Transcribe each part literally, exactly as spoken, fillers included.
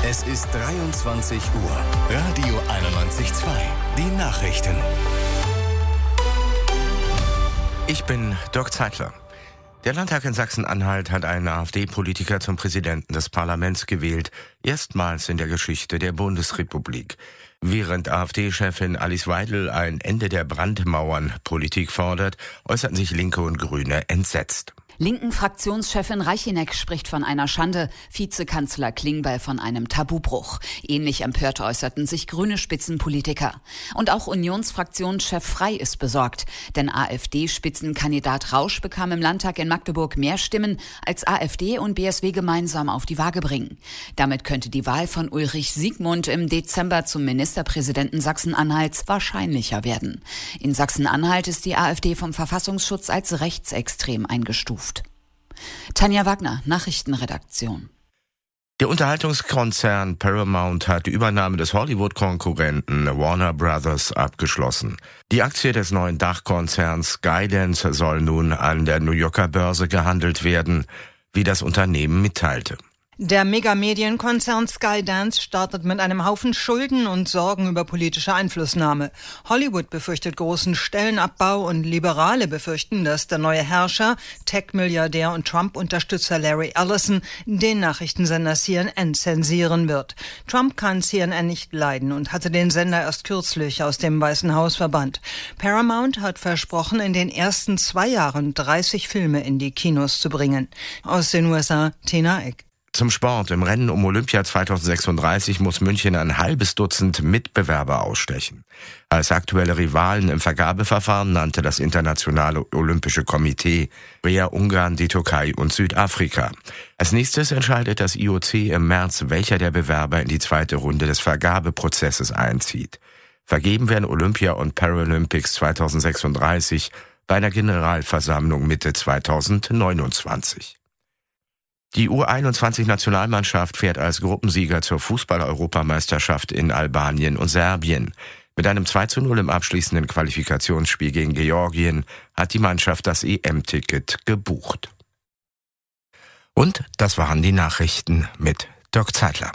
Es ist dreiundzwanzig Uhr. Radio einundneunzig Komma zwei. Die Nachrichten. Ich bin Dirk Zeitler. Der Landtag in Sachsen-Anhalt hat einen AfD-Politiker zum Präsidenten des Parlaments gewählt, erstmals in der Geschichte der Bundesrepublik. Während AfD-Chefin Alice Weidel ein Ende der Brandmauern-Politik fordert, äußerten sich Linke und Grüne entsetzt. Linken Fraktionschefin Reicheneck spricht von einer Schande, Vizekanzler Klingbeil von einem Tabubruch. Ähnlich empört äußerten sich grüne Spitzenpolitiker. Und auch Unionsfraktionschef Frey ist besorgt, denn AfD-Spitzenkandidat Rausch bekam im Landtag in Magdeburg mehr Stimmen, als AfD und B S W gemeinsam auf die Waage bringen. Damit könnte die Wahl von Ulrich Siegmund im Dezember zum Ministerpräsidenten Sachsen-Anhalts wahrscheinlicher werden. In Sachsen-Anhalt ist die AfD vom Verfassungsschutz als rechtsextrem eingestuft. Tanja Wagner, Nachrichtenredaktion. Der Unterhaltungskonzern Paramount hat die Übernahme des Hollywood-Konkurrenten Warner Brothers abgeschlossen. Die Aktie des neuen Dachkonzerns Skydance soll nun an der New Yorker Börse gehandelt werden, wie das Unternehmen mitteilte. Der Megamedienkonzern Skydance startet mit einem Haufen Schulden und Sorgen über politische Einflussnahme. Hollywood befürchtet großen Stellenabbau und Liberale befürchten, dass der neue Herrscher, Tech-Milliardär und Trump-Unterstützer Larry Ellison den Nachrichtensender C N N zensieren wird. Trump kann C N N nicht leiden und hatte den Sender erst kürzlich aus dem Weißen Haus verbannt. Paramount hat versprochen, in den ersten zwei Jahren dreißig Filme in die Kinos zu bringen. Aus den U S A, Tina Eck. Zum Sport. Im Rennen um Olympia zweitausendsechsunddreißig muss München ein halbes Dutzend Mitbewerber ausstechen. Als aktuelle Rivalen im Vergabeverfahren nannte das Internationale Olympische Komitee R E A Ungarn, die Türkei und Südafrika. Als nächstes entscheidet das I O C im März, welcher der Bewerber in die zweite Runde des Vergabeprozesses einzieht. Vergeben werden Olympia und Paralympics zweitausendsechsunddreißig bei einer Generalversammlung Mitte zweitausendneunundzwanzig. Die U einundzwanzig-Nationalmannschaft fährt als Gruppensieger zur Fußball-Europameisterschaft in Albanien und Serbien. Mit einem zwei zu null im abschließenden Qualifikationsspiel gegen Georgien hat die Mannschaft das E M-Ticket gebucht. Und das waren die Nachrichten mit Dirk Zeitler.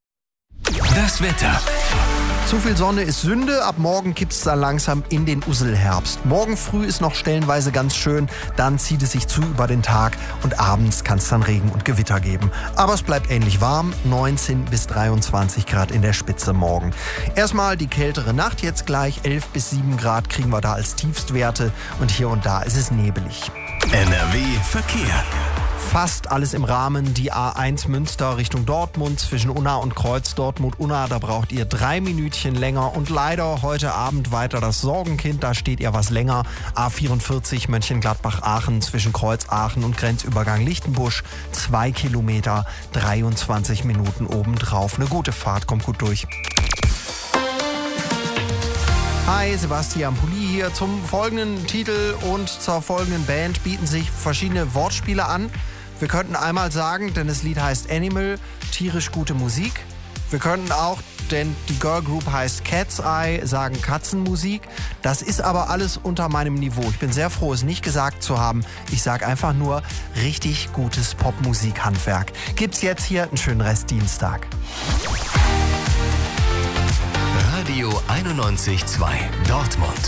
Das Wetter. Zu viel Sonne ist Sünde, ab morgen kippt's dann langsam in den Usselherbst. Morgen früh ist noch stellenweise ganz schön, dann zieht es sich zu über den Tag und abends kann es dann Regen und Gewitter geben. Aber es bleibt ähnlich warm, neunzehn bis dreiundzwanzig Grad in der Spitze morgen. Erstmal die kältere Nacht, jetzt gleich elf bis sieben Grad kriegen wir da als Tiefstwerte und hier und da ist es nebelig. N R W Verkehr. Fast alles im Rahmen. Die A eins Münster Richtung Dortmund zwischen Unna und Kreuz Dortmund-Unna. Da braucht ihr drei Minütchen länger. Und leider heute Abend weiter das Sorgenkind. Da steht ihr was länger. A vierundvierzig Mönchengladbach-Aachen zwischen Kreuz Aachen und Grenzübergang Lichtenbusch. Zwei Kilometer, dreiundzwanzig Minuten obendrauf. Eine gute Fahrt, kommt gut durch. Hi, Sebastian Pulli hier. Zum folgenden Titel und zur folgenden Band bieten sich verschiedene Wortspiele an. Wir könnten einmal sagen, denn das Lied heißt Animal, tierisch gute Musik. Wir könnten auch, denn die Girl Group heißt Cat's Eye, sagen Katzenmusik. Das ist aber alles unter meinem Niveau. Ich bin sehr froh, es nicht gesagt zu haben. Ich sage einfach nur richtig gutes Popmusikhandwerk. Gibt's jetzt hier einen schönen Restdienstag. Radio einundneunzig Komma zwei Dortmund.